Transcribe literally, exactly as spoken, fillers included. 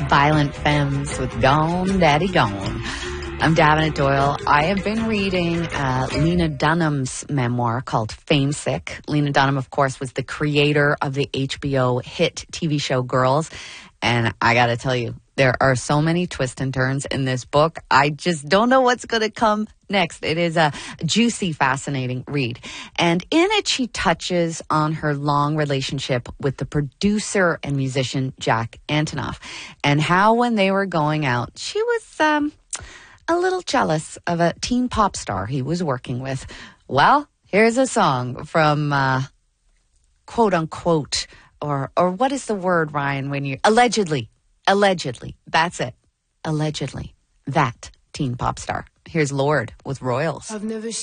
Violent Femmes with Gone Daddy Gone. I'm Davenant Doyle. I have been reading uh, Lena Dunham's memoir called Famesick. Lena Dunham, of course, was the creator of the H B O hit T V show Girls. And I got to tell you, there are so many twists and turns in this book. I just don't know what's going to come next. It is a juicy, fascinating read. And in it, she touches on her long relationship with the producer and musician Jack Antonoff, and how when they were going out, she was um, a little jealous of a teen pop star he was working with. Well, here's a song from uh, quote unquote, or or what is the word, Ryan, when you allegedly. Allegedly. That's it. Allegedly. That teen pop star. Here's Lorde with Royals. I've never